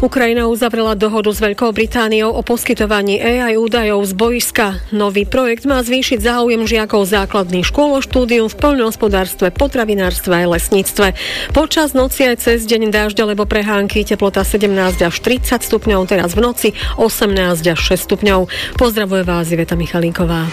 Ukrajina uzavrela dohodu s Veľkou Britániou o poskytovaní AI údajov z boiska. Nový projekt má zvýšiť záujem žiakov základných škôl o štúdium v poľnohospodárstve, potravinárstve a lesníctve. Počas noci aj cez deň dážď alebo prehánky, teplota 17 až 30 stupňov, teraz v noci 18 až 6 stupňov. Pozdravuje vás Iveta Michalíková.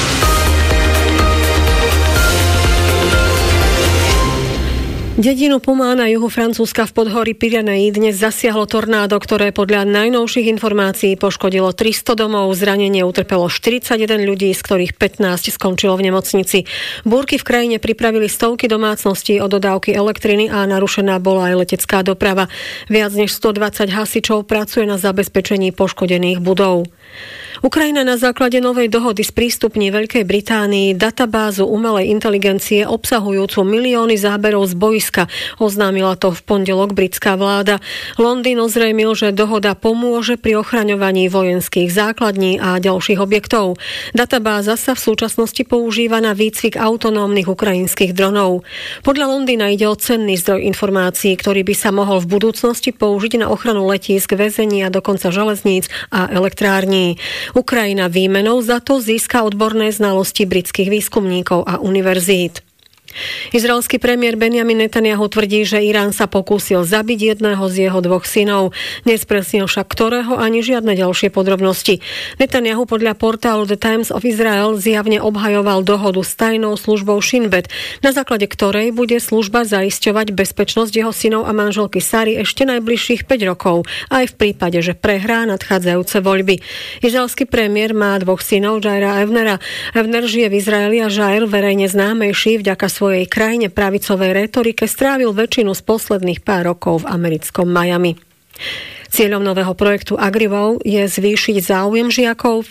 Dedinu Pomá na juhu Francúzska v podhorí Pyreneí dnes zasiahlo tornádo, ktoré podľa najnovších informácií poškodilo 300 domov. Zranenie utrpelo 41 ľudí, z ktorých 15 skončilo v nemocnici. Búrky v krajine pripravili stovky domácností o dodávky elektriny a narušená bola aj letecká doprava. Viac než 120 hasičov pracuje na zabezpečení poškodených budov. Ukrajina na základe novej dohody sprístupní Veľkej Británii databázu umelej inteligencie obsahujúcu milióny záberov z boiska. Oznámila to v pondelok britská vláda. Londýn ozrejmil, že dohoda pomôže pri ochraňovaní vojenských základní a ďalších objektov. Databáza sa v súčasnosti používa na výcvik autonómnych ukrajinských dronov. Podľa Londýna ide o cenný zdroj informácií, ktorý by sa mohol v budúcnosti použiť na ochranu letísk, väzení a dokonca železníc a elektrární. Ukrajina výmenou za to získa odborné znalosti britských výskumníkov a univerzít. Izraelský premiér Benjamin Netanjahu tvrdí, že Irán sa pokúsil zabiť jedného z jeho dvoch synov. Nespresnil však ktorého ani žiadne ďalšie podrobnosti. Netanjahu podľa portálu The Times of Israel zjavne obhajoval dohodu s tajnou službou Shin Bet, na základe ktorej bude služba zaisťovať bezpečnosť jeho synov a manželky Sary ešte najbližších 5 rokov, aj v prípade, že prehrá nadchádzajúce voľby. Izraelský premiér má dvoch synov, Jaira a Evnera. Evner žije v Izraeli a Jair, verejne známejší vďaka svojej krajine pravicovej rétorike, strávil väčšinu z posledných pár rokov v americkom Miami. Cieľom nového projektu AgriVow je zvýšiť záujem žiakov v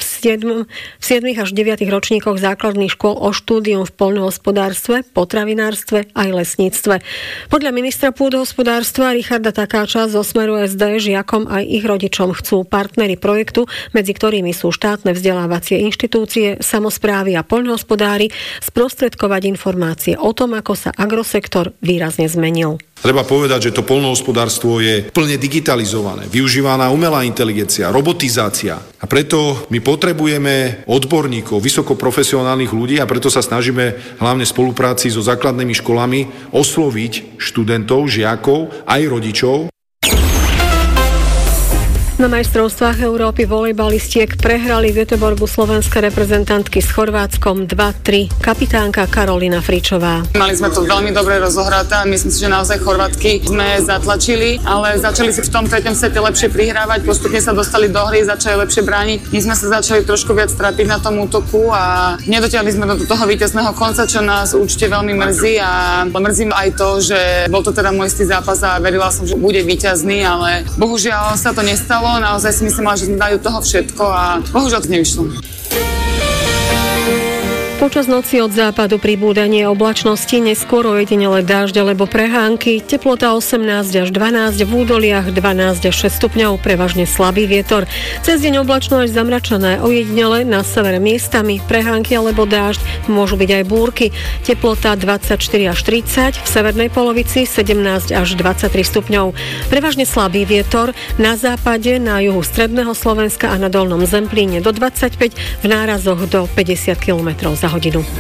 7 až 9 ročníkoch základných škôl o štúdium v poľnohospodárstve, potravinárstve aj lesníctve. Podľa ministra pôdohospodárstva Richarda Takáča zo Smeru SD žiakom aj ich rodičom chcú partneri projektu, medzi ktorými sú štátne vzdelávacie inštitúcie, samosprávy a poľnohospodári, sprostredkovať informácie o tom, ako sa agrosektor výrazne zmenil. Treba povedať, že to poľnohospodárstvo je plne digitalizované, využívaná umelá inteligencia, robotizácia. A preto my potrebujeme odborníkov, vysokoprofesionálnych ľudí a preto sa snažíme hlavne v spolupráci so základnými školami osloviť študentov, žiakov, aj rodičov. Na majstrovstvách Európy volejbalistiek prehrali v Göteborgu slovenské reprezentantky s Chorvátskom 2-3. Kapitánka Karolina Fričová. Mali sme to veľmi dobre rozohraté a myslím si, že naozaj Chorvátky sme zatlačili, ale začali si v tom treťom sete lepšie prihrávať, postupne sa dostali do hry, začali lepšie brániť. My sme sa začali trošku viac trápiť na tom útoku a nedotiahli sme do toho víťazného konca, čo nás určite veľmi mrzí a mrzí aj to, že bol to teda môj istý zápas a verila som, že bude víťazný, ale bohužiaľ sa to nestalo. Naozaj si myslela, že sme dali do toho všetko a bohužiaľ to nevyšlo. Počas noci od západu pribúdanie oblačnosti, neskôr ojedinele dážď alebo prehánky, teplota 18 až 12, v údoliach 12 až 6 stupňov, prevažne slabý vietor. Cez deň oblačno až zamračené, ojedinele na severe miestami, prehánky alebo dážď, môžu byť aj búrky. Teplota 24 až 30, v severnej polovici 17 až 23 stupňov. Prevažne slabý vietor, na západe, na juhu stredného Slovenska a na dolnom Zemplíne do 25, v nárazoch do 50 km za hodinu.